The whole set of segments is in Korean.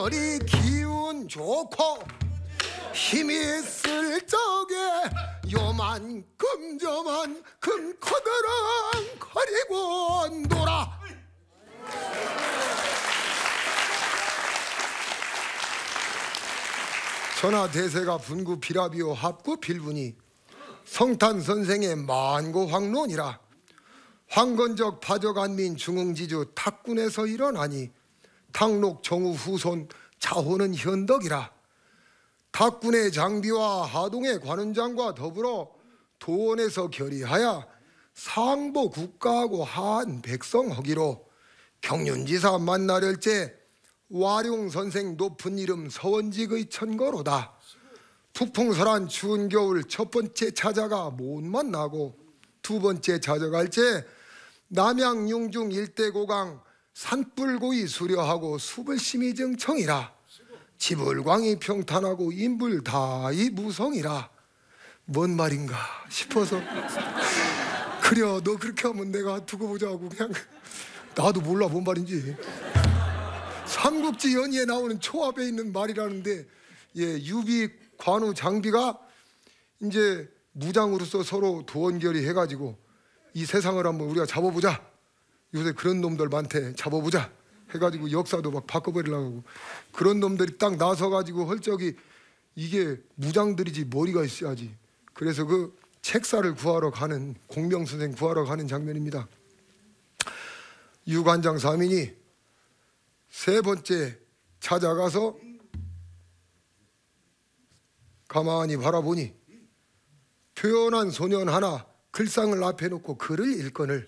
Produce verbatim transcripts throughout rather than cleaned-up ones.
머리 기운 좋고 힘이 있을 적에 요만큼 저만큼 커다란 거리고 놀아. 천하대세가 분구 비라비오 합구 필분이 성탄 선생의 만고 황론이라. 황건적 파적안민 중흥지주 탁군에서 일어나니 탁록 정우 후손 자호는 현덕이라. 탁군의 장비와 하동의 관원장과 더불어 도원에서 결의하여 상보 국가하고 한 백성허기로 경륜지사 만나려째 와룡 선생 높은 이름 서원직의 천거로다. 북풍설한 추운 겨울 첫 번째 찾아가 못 만나고 두 번째 찾아갈 때 남양 융중 일대 고강 산불고이 수려하고 수불심이 정청이라. 지불광이 평탄하고 인불다이 무성이라. 뭔 말인가 싶어서 그래 너 그렇게 하면 내가 두고 보자고 그냥 나도 몰라 뭔 말인지. 삼국지 연의에 나오는 초합에 있는 말이라는데 예, 유비 관우 장비가 이제 무장으로서 서로 도원결의 해가지고 이 세상을 한번 우리가 잡아보자. 요새 그런 놈들 많대. 잡아보자 해가지고 역사도 막 바꿔버리려고 하고 그런 놈들이 딱 나서가지고 헐적이 이게 무장들이지 머리가 있어야지. 그래서 그 책사를 구하러 가는 공명선생 구하러 가는 장면입니다. 유관장 사민이 세 번째 찾아가서 가만히 바라보니 표현한 소년 하나 글상을 앞에 놓고 글을 읽거늘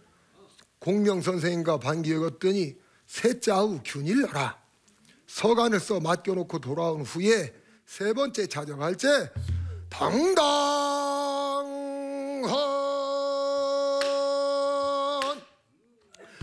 공명선생과 반기였더니 셋자우 균일러라. 서간을 써 맡겨놓고 돌아온 후에 세 번째 찾아갈 때 당당